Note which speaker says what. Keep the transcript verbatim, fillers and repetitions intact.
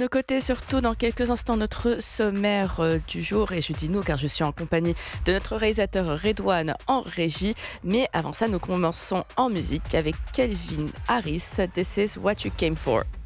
Speaker 1: nos côtés, surtout dans quelques instants, notre sommaire euh, du jour. Et je dis nous car je suis en compagnie de notre réalisateur Redouane en régie. Mais avant ça, nous commençons en musique avec Calvin Harris. This is what you came for.